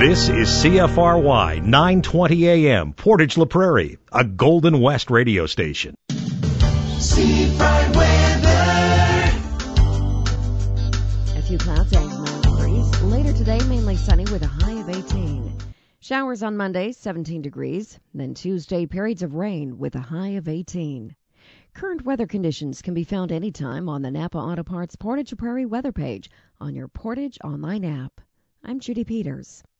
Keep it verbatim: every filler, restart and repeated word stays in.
This is C F R Y nine twenty A M, Portage La Prairie, a Golden West radio station. Seafront weather. A few clouds and mild breeze. Later today, mainly sunny with a high of eighteen. Showers on Monday, seventeen degrees. Then Tuesday, periods of rain with a high of eighteen. Current weather conditions can be found anytime on the Napa Auto Parts Portage La Prairie weather page on your Portage online app. I'm Judy Peters.